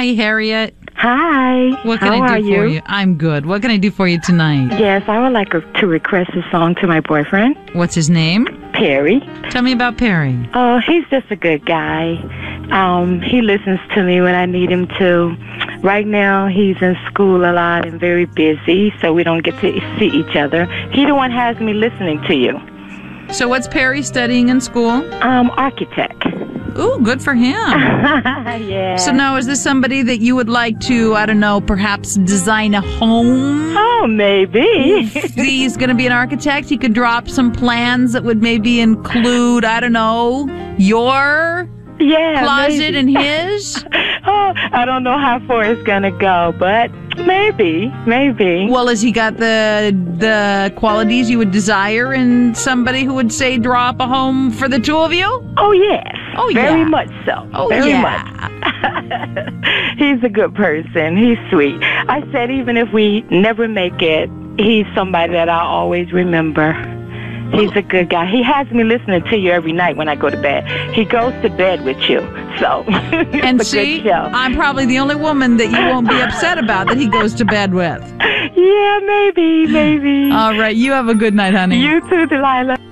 Hi, Harriet. Hi. What can I do for you? I'm good. What can I do for you tonight? Yes, I would like to request a song to my boyfriend, What's his name? Perry. Tell me about Perry. Oh, he's just a good guy. He listens to me when I need him to. Right now, he's in school a lot and very busy, so we don't get to see each other. He the one has me listening to you. So what's Perry studying in school? Architect. Ooh, good for him. Yeah. So now, is this somebody that you would like to, I don't know, perhaps design a home? Oh, maybe. If he's going to be an architect, he could drop some plans that would maybe include, I don't know, your closet maybe. and his? Oh, I don't know how far it's going to go, but maybe. Well, has he got the qualities you would desire in somebody who would, say, draw up a home for the two of you? Oh, yes. Oh, Very yeah. much so. Oh, Very yeah. much. He's a good person. He's sweet. I said even if we never make it, he's somebody that I'll always remember. He's a good guy. He has me listening to you every night when I go to bed. He goes to bed with you. So, it's And a see, good show. I'm probably the only woman that you won't be upset about that he goes to bed with. Yeah, maybe. All right, you have a good night, honey. You too, Delilah.